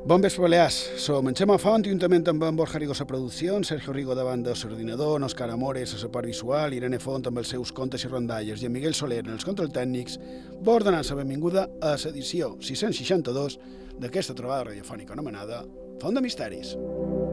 Bon vespre, Balears. Som en Xema Font, juntament amb en Borja Rigo a producció, en Sergio Rigo davant de l'ordinador, en Òscar Amores a la part visual, Irene Font amb els seus contes i rondalles i en Miguel Soler en els controls tècnics, vos donant la benvinguda a l'edició 662 d'aquesta trobada radiofònica anomenada Font de Misteris.